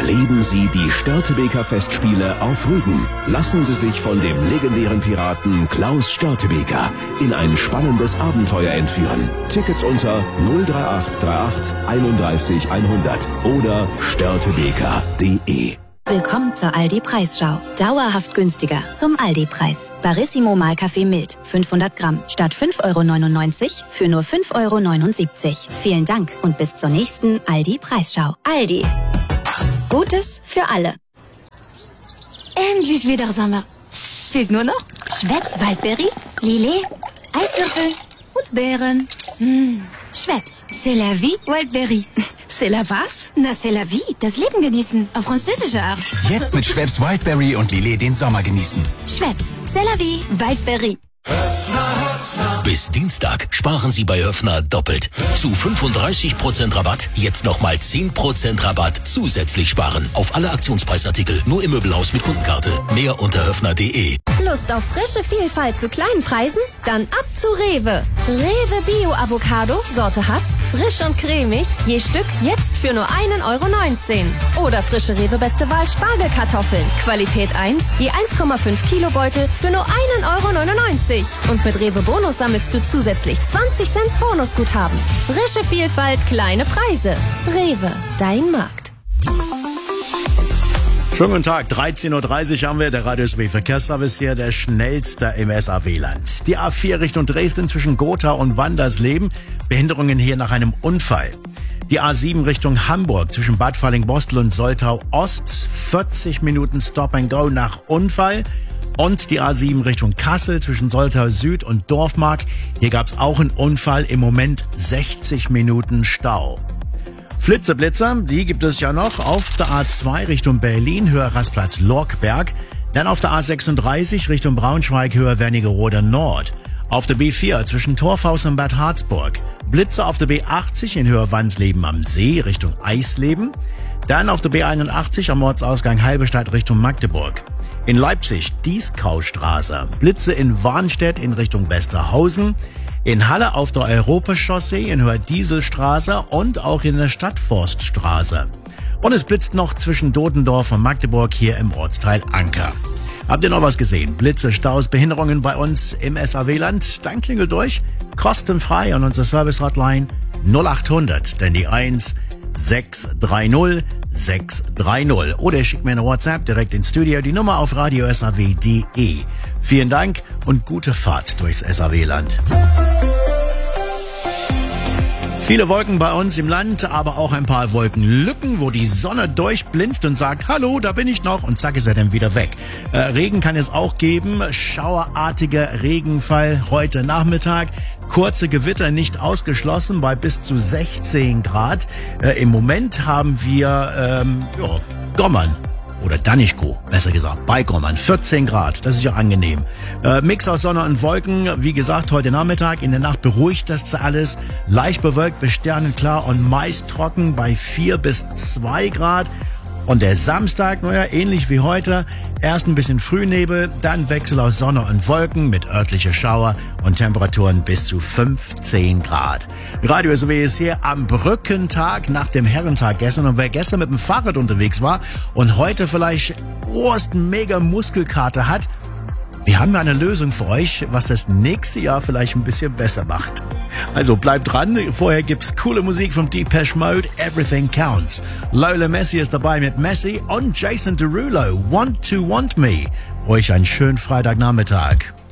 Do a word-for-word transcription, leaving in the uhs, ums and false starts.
Erleben Sie die Störtebeker Festspiele auf Rügen. Lassen Sie sich von dem legendären Piraten Klaus Störtebeker in ein spannendes Abenteuer entführen. Tickets unter null drei acht drei acht einunddreißig hundert oder störtebeker punkt de. Willkommen zur Aldi-Preisschau. Dauerhaft günstiger zum Aldi-Preis. Barissimo Mahlkaffee mild, fünfhundert Gramm, statt fünf Euro neunundneunzig für nur fünf Euro neunundsiebzig. Vielen Dank und bis zur nächsten Aldi-Preisschau. Aldi. Gutes für alle. Endlich wieder Sommer. Fehlt nur noch Schweppes Waldbeere, Lillet, Eiswürfel und Beeren. Mmh. Schweppes, c'est la vie, Wildberry. C'est la was? Na, c'est la vie, das Leben genießen, auf französische Art. Jetzt mit Schweppes Wildberry und Lillet den Sommer genießen. Schweppes, c'est la vie, Wildberry. Bis Dienstag sparen Sie bei Höffner doppelt. Zu fünfunddreißig Prozent Rabatt, jetzt nochmal zehn Prozent Rabatt zusätzlich sparen. Auf alle Aktionspreisartikel, nur im Möbelhaus mit Kundenkarte. Mehr unter höffner punkt de. Lust auf frische Vielfalt zu kleinen Preisen? Dann ab zu Rewe. Rewe Bio Avocado, Sorte Hass, frisch und cremig, je Stück jetzt für nur einen Euro neunzehn. Oder frische Rewe Beste Wahl Spargelkartoffeln, Qualität eins, je eins Komma fünf Kilo Beutel für nur einen Euro neunundneunzig. Und mit Rewe Bonus sammelst du zusätzlich zwanzig Cent Bonusguthaben. Frische Vielfalt, kleine Preise. Rewe, dein Markt. Schönen guten Tag, dreizehn Uhr dreißig haben wir, der Radio S W Verkehrsservice hier, der schnellste im S A W-Land. Die A vier Richtung Dresden zwischen Gotha und Wandersleben, Behinderungen hier nach einem Unfall. Die A sieben Richtung Hamburg zwischen Bad Falling-Bostel und Soltau Ost, vierzig Minuten Stop and Go nach Unfall. Und die A sieben Richtung Kassel zwischen Soltau Süd und Dorfmark, hier gab es auch einen Unfall, im Moment sechzig Minuten Stau. Flitzeblitzer, die gibt es ja noch auf der A zwei Richtung Berlin, Höher Rastplatz Lorkberg. Dann auf der A sechsunddreißig Richtung Braunschweig, Höher Wernigerode Nord. Auf der B vier zwischen Torfhaus und Bad Harzburg. Blitzer auf der B achtzig in Höher Wansleben am See Richtung Eisleben. Dann auf der B einundachtzig am Ortsausgang Halberstadt Richtung Magdeburg. In Leipzig Dieskaustraße. Blitze in Warnstedt in Richtung Westerhausen. In Halle auf der Europachaussee in Höher Dieselstraße und auch in der Stadtforststraße. Und es blitzt noch zwischen Dodendorf und Magdeburg hier im Ortsteil Anker. Habt ihr noch was gesehen? Blitze, Staus, Behinderungen bei uns im S A W-Land? Dann klingelt durch. Kostenfrei an unserer Service-Hotline null acht hundert, denn die eins sechs drei null sechs drei null. Oder schickt mir eine WhatsApp direkt ins Studio, die Nummer auf radio s a w punkt de. Vielen Dank und gute Fahrt durchs S A W-Land. Viele Wolken bei uns im Land, aber auch ein paar Wolkenlücken, wo die Sonne durchblinzt und sagt, hallo, da bin ich noch, und zack ist er dann wieder weg. Äh, Regen kann es auch geben, schauerartiger Regenfall heute Nachmittag. Kurze Gewitter nicht ausgeschlossen bei bis zu sechzehn Grad. Äh, Im Moment haben wir ähm, ja, Gommern. Oder Danischko, besser gesagt, bei Gommern, vierzehn Grad, das ist ja angenehm. Äh, Mix aus Sonne und Wolken, wie gesagt, heute Nachmittag, in der Nacht beruhigt das alles. Leicht bewölkt bis sternenklar und meist trocken bei vier bis zwei Grad. Und der Samstag, naja, ähnlich wie heute, erst ein bisschen Frühnebel, dann Wechsel aus Sonne und Wolken mit örtlicher Schauer und Temperaturen bis zu fünfzehn Grad. Radio S W ist hier am Brückentag nach dem Herrentag gestern. Und wer gestern mit dem Fahrrad unterwegs war und heute vielleicht Ohrst mega Muskelkater hat, wir haben eine Lösung für euch, was das nächste Jahr vielleicht ein bisschen besser macht. Also bleibt dran, vorher gibt's coole Musik vom Depeche Mode, Everything Counts. Lola Messi ist dabei mit Messi und Jason Derulo, Want to Want Me. Euch einen schönen Freitagnachmittag.